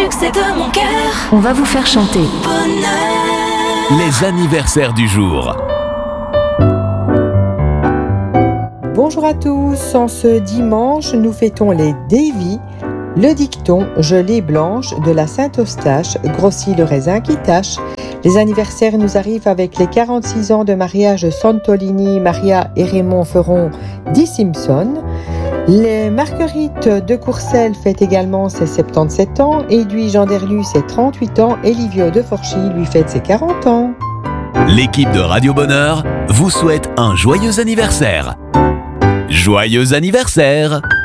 succès de mon cœur. On va vous faire chanter. Bonheur. Les anniversaires du jour. Bonjour à tous, en ce dimanche, nous fêtons les Davy, le dicton « gelée blanche » de la Saint-Eustache grossit le raisin qui tâche. Les anniversaires nous arrivent avec les 46 ans de mariage de Santolini, Maria et Raymond Feron, dit Simpson. Les Marguerites de Courcelles fêtent également ses 77 ans, Edwige Anderlu ses 38 ans et Livio de Forchy lui fête ses 40 ans. L'équipe de Radio Bonheur vous souhaite un joyeux anniversaire. Joyeux anniversaire!